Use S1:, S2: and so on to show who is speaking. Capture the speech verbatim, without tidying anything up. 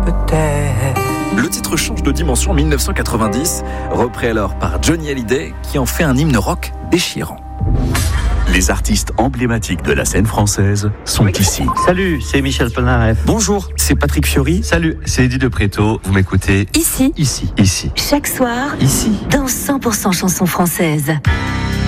S1: peut-être.
S2: Le titre change de dimension en dix-neuf cent quatre-vingt-dix, repris alors par Johnny Hallyday, qui en fait un hymne rock déchirant.
S3: Les artistes emblématiques de la scène française sont ici.
S4: Salut, c'est Michel Polnareff.
S2: Bonjour, c'est Patrick Fiori.
S3: Salut, c'est Eddie de Préto. Vous m'écoutez
S5: Ici.
S3: Ici. Ici.
S5: Chaque soir.
S3: Ici.
S5: Dans cent pour cent chansons françaises.